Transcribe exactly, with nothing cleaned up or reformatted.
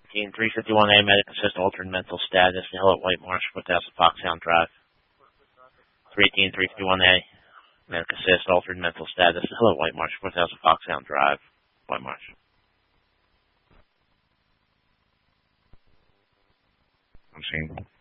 Team three fifty-one A, medic assist, altered mental status, Hill at White Marsh, four thousand Foxhound Drive. three eighteen, three fifty-one A, medic assist, altered mental status, Hill at White Marsh, four thousand Foxhound Drive, White Marsh. I'm seeing